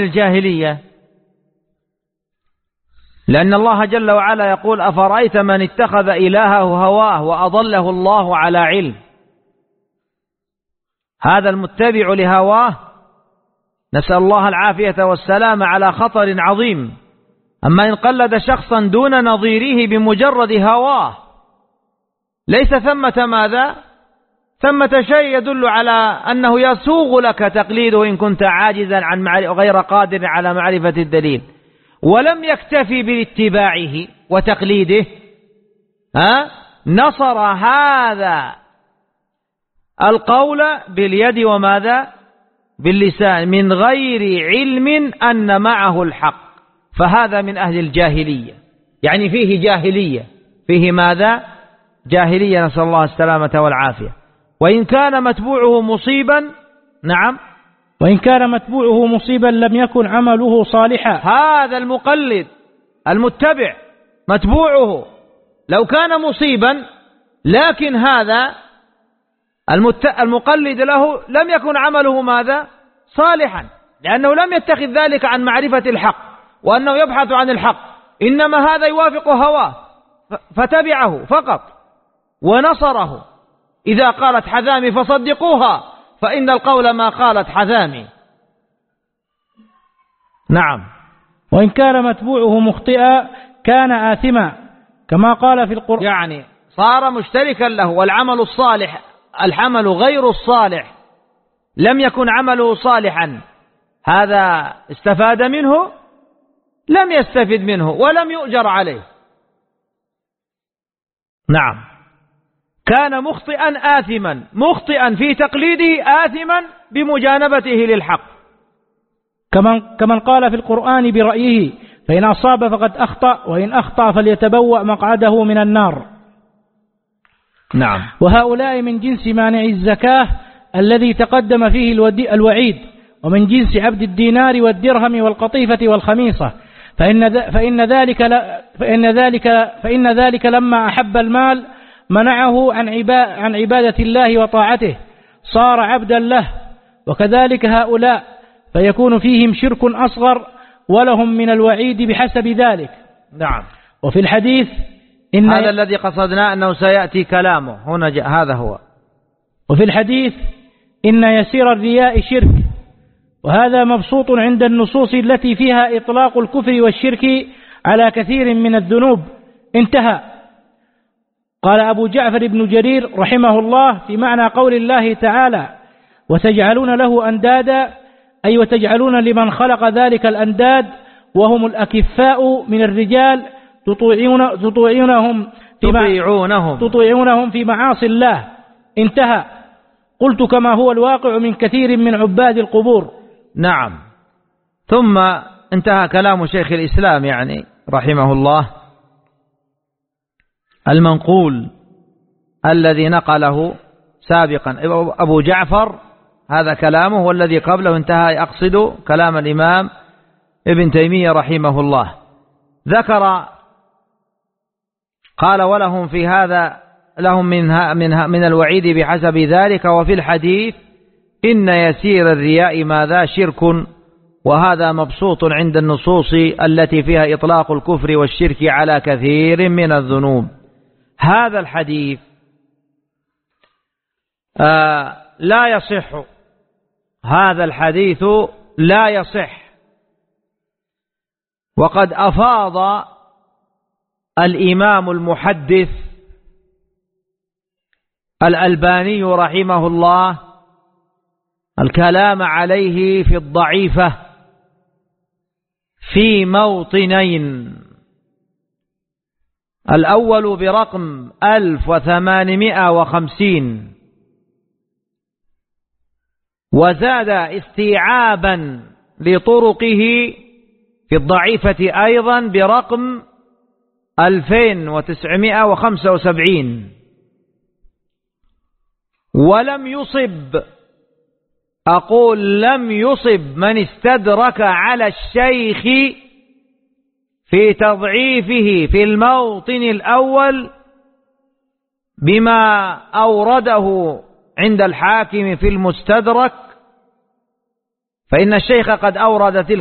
الجاهلية، لأن الله جل وعلا يقول: أفرأيت من اتخذ إلهه هواه وأضله الله على علم. هذا المتبع لهواه نسأل الله العافية والسلام على خطر عظيم. أما إن قلد شخصا دون نظيره بمجرد هواه، ليس ثمة ماذا؟ ثمة شيء يدل على أنه يسوغ لك تقليده إن كنت عاجزا عن غير قادر على معرفة الدليل، ولم يكتفي باتباعه وتقليده، نصر هذا القول باليد وماذا؟ باللسان، من غير علم أن معه الحق. فهذا من أهل الجاهلية، يعني فيه جاهلية، فيه ماذا؟ جاهلية، نسأل الله السلامة والعافية. وإن كان متبوعه مصيبا، نعم، وإن كان متبوعه مصيبا لم يكن عمله صالحا. هذا المقلد المتبع متبوعه لو كان مصيبا، لكن هذا المقلد له لم يكن عمله ماذا؟ صالحا، لأنه لم يتخذ ذلك عن معرفة الحق وأنه يبحث عن الحق، إنما هذا يوافق هواه فتبعه فقط ونصره. إذا قالت حذامي فصدقوها، فإن القول ما قالت حذامي. نعم. وإن كان متبوعه مخطئا كان آثما، كما قال في القرآن، يعني صار مشتركا له. والعمل الصالح، العمل غير الصالح لم يكن عمله صالحا، هذا استفاد منه؟ لم يستفد منه ولم يؤجر عليه. نعم. كان مخطئا آثما، مخطئا في تقليده، آثما بمجانبته للحق، كمن قال في القرآن برأيه: فإن أصاب فقد أخطأ، وإن أخطأ فليتبوأ مقعده من النار. نعم. وهؤلاء من جنس مانع الزكاة الذي تقدم فيه الوعيد، ومن جنس عبد الدينار والدرهم والقطيفة والخميصة، فإن ذلك لما أحب المال منعه عن عبادة الله وطاعته، صار عبدا له. وكذلك هؤلاء فيكون فيهم شرك أصغر، ولهم من الوعيد بحسب ذلك. نعم. وفي الحديث هذا الذي قصدنا أنه سيأتي كلامه هنا، هذا هو. وفي الحديث: إن يسير الرياء شرك، وهذا مبسوط عند النصوص التي فيها إطلاق الكفر والشرك على كثير من الذنوب. انتهى. قال أبو جعفر بن جرير رحمه الله في معنى قول الله تعالى: وتجعلون له أندادا، أي وتجعلون لمن خلق ذلك الأنداد، وهم الأكفاء من الرجال تطيعونهم في معاصي الله. انتهى. قلت: كما هو الواقع من كثير من عباد القبور. نعم. ثم انتهى كلام شيخ الإسلام يعني رحمه الله، المنقول الذي نقله سابقا أبو جعفر، هذا كلامه، والذي قبله انتهى أقصد كلام الإمام ابن تيمية رحمه الله. ذكر قال: ولهم في هذا لهم من الوعيد بحسب ذلك. وفي الحديث: إن يسير الرياء ماذا؟ شرك، وهذا مبسوط عند النصوص التي فيها إطلاق الكفر والشرك على كثير من الذنوب. هذا الحديث لا يصح، هذا الحديث لا يصح. وقد أفاض الإمام المحدث الألباني رحمه الله الكلام عليه في الضعيفة في موطنين: الأول برقم 1850، وزاد استيعابا لطرقه في الضعيفة أيضا برقم 2975. ولم يصب، أقول لم يصب، من استدرك على الشيخ في تضعيفه في الموطن الأول بما أورده عند الحاكم في المستدرك، فإن الشيخ قد أورد تلك